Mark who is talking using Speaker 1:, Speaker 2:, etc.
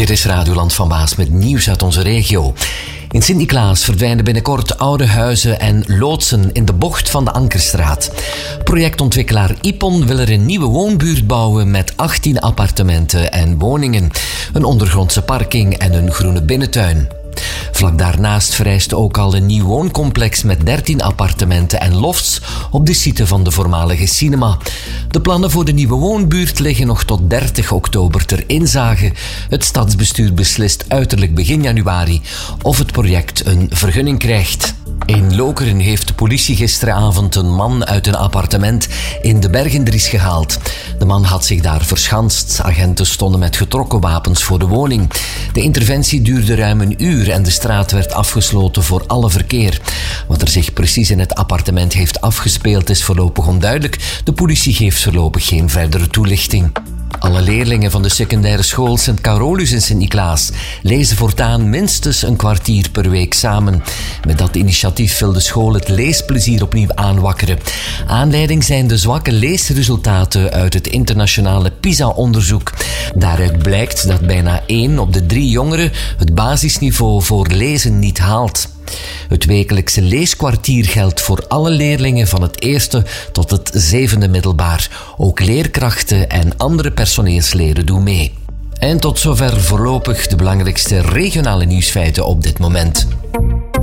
Speaker 1: Dit is Radioland van Waas met nieuws uit onze regio. In Sint-Niklaas verdwijnen binnenkort oude huizen en loodsen in de bocht van de Ankerstraat. Projectontwikkelaar Ipon wil er een nieuwe woonbuurt bouwen met 18 appartementen en woningen, een ondergrondse parking en een groene binnentuin. Vlak daarnaast vereist ook al een nieuw wooncomplex met 13 appartementen en lofts op de site van de voormalige cinema. De plannen voor de nieuwe woonbuurt liggen nog tot 30 oktober ter inzage. Het stadsbestuur beslist uiterlijk begin januari of het project een vergunning krijgt. In Lokeren heeft de politie gisteravond een man uit een appartement in de Bergendries gehaald. De man had zich daar verschanst. Agenten stonden met getrokken wapens voor de woning. De interventie duurde ruim een uur en de straat werd afgesloten voor alle verkeer. Wat er zich precies in het appartement heeft afgespeeld is voorlopig onduidelijk. De politie geeft voorlopig geen verdere toelichting. Alle leerlingen van de secundaire school Sint Carolus in Sint-Niklaas lezen voortaan minstens een kwartier per week samen. Met dat initiatief wil de school het leesplezier opnieuw aanwakkeren. Aanleiding zijn de zwakke leesresultaten uit het internationale PISA-onderzoek. Daaruit blijkt dat bijna 1 op de 3 jongeren het basisniveau voor lezen niet haalt. Het wekelijkse leeskwartier geldt voor alle leerlingen van het eerste tot het 7e middelbaar. Ook leerkrachten en andere personeelsleden doen mee. En tot zover voorlopig de belangrijkste regionale nieuwsfeiten op dit moment.